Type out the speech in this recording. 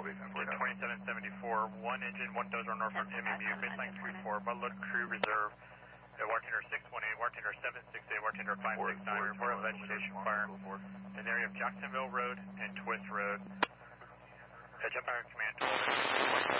2774, one engine, one dozer north from MMU, baseline 34, Butler Crew Reserve, bartender 618, bartender 768, bartender 569, report of vegetation fire in the area of Jacksonville Road and Twist Road. Jump Fire Command 12.